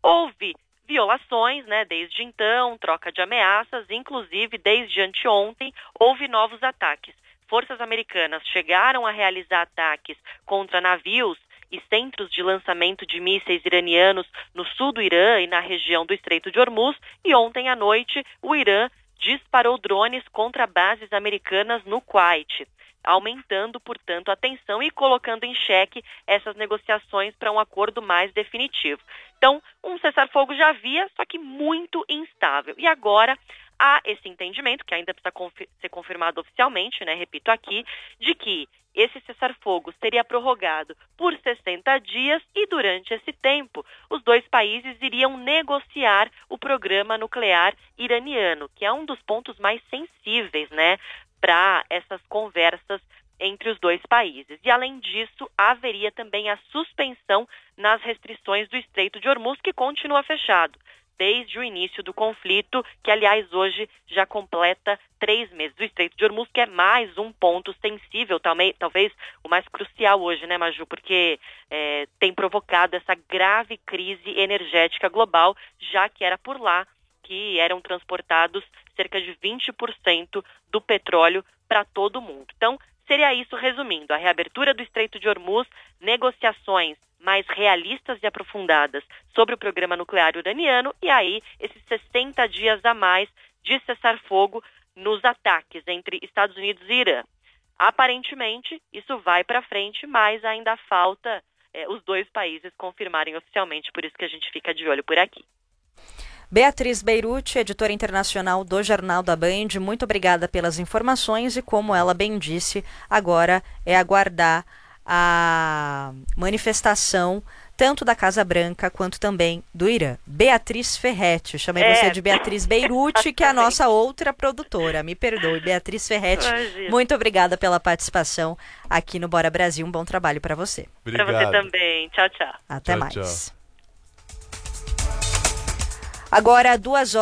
Houve violações, né, desde então, troca de ameaças, inclusive desde anteontem houve novos ataques. Forças americanas chegaram a realizar ataques contra navios e centros de lançamento de mísseis iranianos no sul do Irã e na região do Estreito de Hormuz, e ontem à noite o Irã disparou drones contra bases americanas no Kuwait, aumentando, portanto, a tensão e colocando em xeque essas negociações para um acordo mais definitivo. Então, um cessar-fogo já havia, só que muito instável. E agora há esse entendimento, que ainda precisa ser confirmado oficialmente, né, repito aqui, de que esse cessar-fogo seria prorrogado por 60 dias e durante esse tempo os dois países iriam negociar o programa nuclear iraniano, que é um dos pontos mais sensíveis, né, para essas conversas entre os dois países. E, além disso, haveria também a suspensão nas restrições do Estreito de Hormuz, que continua fechado desde o início do conflito, que, aliás, hoje já completa 3 meses. O Estreito de Hormuz, que é mais um ponto sensível, talvez o mais crucial hoje, né, Maju? Porque tem provocado essa grave crise energética global, já que era por lá que eram transportados cerca de 20% do petróleo para todo o mundo. Então, seria isso, resumindo: a reabertura do Estreito de Hormuz, negociações mais realistas e aprofundadas sobre o programa nuclear iraniano, e aí esses 60 dias a mais de cessar-fogo nos ataques entre Estados Unidos e Irã. Aparentemente, isso vai para frente, mas ainda falta os dois países confirmarem oficialmente, por isso que a gente fica de olho por aqui. Beatriz Beirute, editora internacional do Jornal da Band, muito obrigada pelas informações e, como ela bem disse, agora é aguardar a manifestação tanto da Casa Branca quanto também do Irã. Beatriz Ferretti, chamei você de Beatriz Beirute, que é a nossa outra produtora, me perdoe. Beatriz Ferretti, muito obrigada pela participação aqui no Bora Brasil, um bom trabalho para você. Para você também, tchau, tchau. Até mais. Tchau. Agora,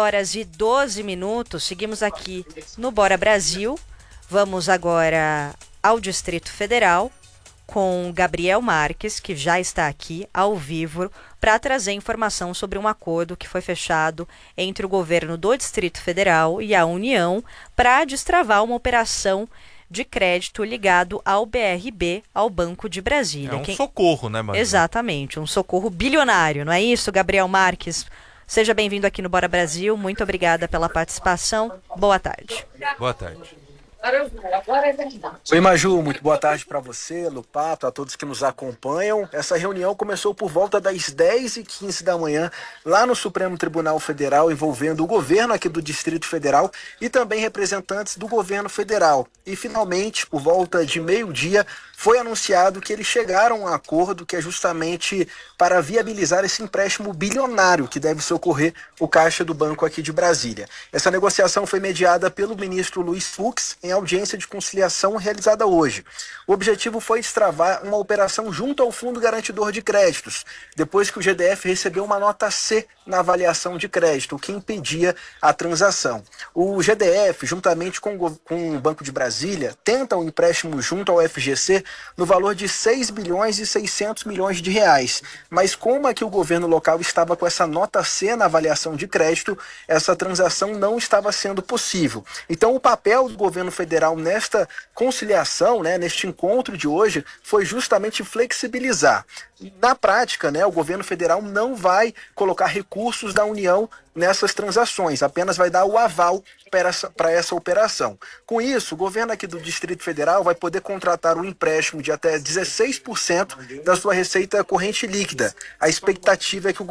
2h12, seguimos aqui no Bora Brasil. Vamos agora ao Distrito Federal com Gabriel Marques, que já está aqui ao vivo para trazer informação sobre um acordo que foi fechado entre o governo do Distrito Federal e a União para destravar uma operação de crédito ligado ao BRB, ao Banco de Brasília. É um socorro, né, Maria? Exatamente, um socorro bilionário, não é isso, Gabriel Marques? Seja bem-vindo aqui no Bora Brasil, muito obrigada pela participação, boa tarde. Boa tarde. Agora é verdade. Oi, Maju, muito boa tarde para você, Lupato, a todos que nos acompanham. Essa reunião começou por volta das 10h15 da manhã, lá no Supremo Tribunal Federal, envolvendo o governo aqui do Distrito Federal e também representantes do governo federal. E, finalmente, por volta de meio-dia, foi anunciado que eles chegaram a um acordo que é justamente para viabilizar esse empréstimo bilionário que deve socorrer o caixa do banco aqui de Brasília. Essa negociação foi mediada pelo ministro Luiz Fux em audiência de conciliação realizada hoje. O objetivo foi destravar uma operação junto ao Fundo Garantidor de Créditos, depois que o GDF recebeu uma nota C na avaliação de crédito, o que impedia a transação. O GDF, juntamente com o Banco de Brasília, tenta um empréstimo junto ao FGC no valor de 6 bilhões e 600 milhões de reais. Mas como é que o governo local estava com essa nota C na avaliação de crédito, essa transação não estava sendo possível. Então o papel do governo federal nesta conciliação, neste encontro de hoje, foi justamente flexibilizar. Na prática, o governo federal não vai colocar recursos da União nessas transações, apenas vai dar o aval para essa operação. Com isso, o governo aqui do Distrito Federal vai poder contratar um empréstimo de até 16% da sua receita corrente líquida. A expectativa é que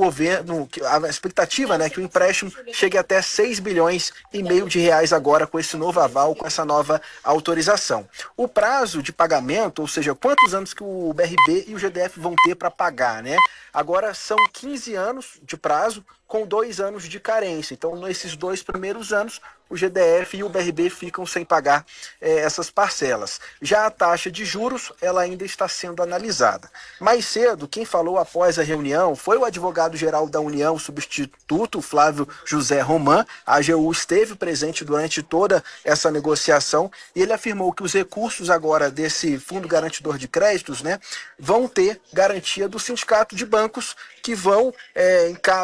que o empréstimo chegue até 6 bilhões e meio de reais agora com esse novo aval, com essa nova autorização. O prazo de pagamento, ou seja, quantos anos que o BRB e o GDF vão ter para pagar, agora são 15 anos de prazo, com 2 anos de carência. Então, nesses 2 primeiros anos, o GDF e o BRB ficam sem pagar essas parcelas. Já a taxa de juros, ela ainda está sendo analisada. Mais cedo, quem falou após a reunião foi o advogado-geral da União, substituto Flávio José Roman. A AGU esteve presente durante toda essa negociação e ele afirmou que os recursos agora desse Fundo Garantidor de Créditos, vão ter garantia do Sindicato de Bancos, que vão, em caso